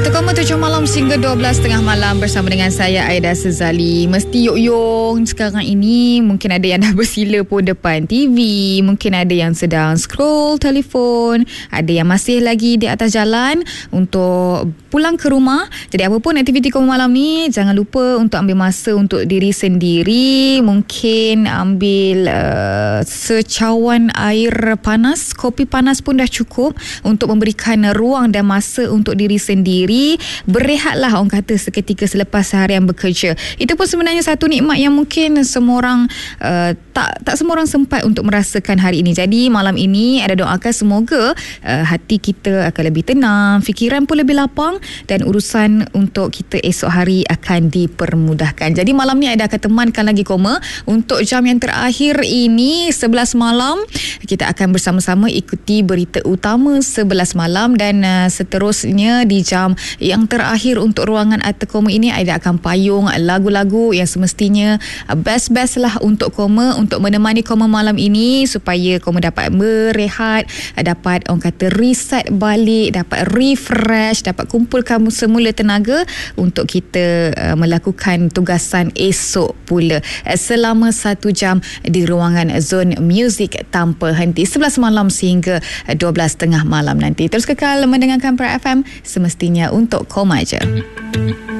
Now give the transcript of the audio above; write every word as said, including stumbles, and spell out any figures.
Atau Koma tujuh malam hingga dua belas tengah malam bersama dengan saya Aida Sezali. Mesti yok-yok sekarang ini. Mungkin ada yang dah bersila pun depan T V, mungkin ada yang sedang scroll telefon, ada yang masih lagi di atas jalan untuk pulang ke rumah. Jadi apa pun aktiviti Koma malam ni, jangan lupa untuk ambil masa untuk diri sendiri. Mungkin ambil uh, secawan air panas, kopi panas pun dah cukup untuk memberikan ruang dan masa untuk diri sendiri. Berehatlah orang kata seketika selepas seharian bekerja. Itu pun sebenarnya satu nikmat yang mungkin semua orang uh, tak tak semua orang sempat untuk merasakan hari ini. Jadi malam ini ada doakan semoga uh, hati kita akan lebih tenang, fikiran pun lebih lapang dan urusan untuk kita esok hari akan dipermudahkan. Jadi malam ni ada akan temankan lagi Koma untuk jam yang terakhir ini sebelas malam. Kita akan bersama-sama ikuti berita utama sebelas malam dan uh, seterusnya di jam yang terakhir untuk ruangan Arta Koma ini, Aida akan payung lagu-lagu yang semestinya best-best lah untuk Koma, untuk menemani Koma malam ini supaya Koma dapat berehat, dapat orang kata reset balik, dapat refresh, dapat kumpulkan semula tenaga untuk kita uh, melakukan tugasan esok pula uh, selama satu jam di ruangan Zone Music tanpa henti sebelas malam sehingga dua belas tengah malam nanti. Terus kekal mendengarkan Pra F M, semestinya untuk Koma je.